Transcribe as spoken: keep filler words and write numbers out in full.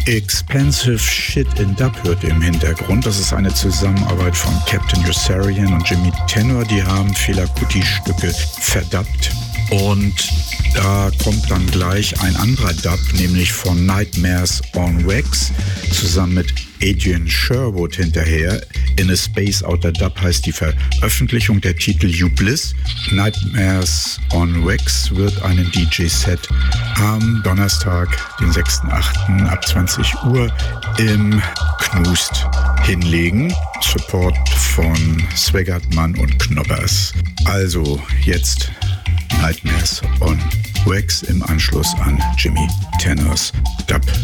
Expensive Shit in Dub hört ihr im Hintergrund. Das ist eine Zusammenarbeit von Captain Yossarian und Jimmy Tenor. Die haben Fela Kuti-Stücke verdubbt. Und da kommt dann gleich ein anderer Dub, nämlich von Nightmares on Wax, zusammen mit Adrian Sherwood hinterher. In a Space Outer Dub heißt die Veröffentlichung, der Titel You Bliss. Nightmares on Wax wird einen D J-Set am Donnerstag, den sechsten achten ab zwanzig Uhr im Knust hinlegen. Support von Swaggertmann und Knobbers. Also jetzt Nightmares on Wax im Anschluss an Jimmy Tenors Dub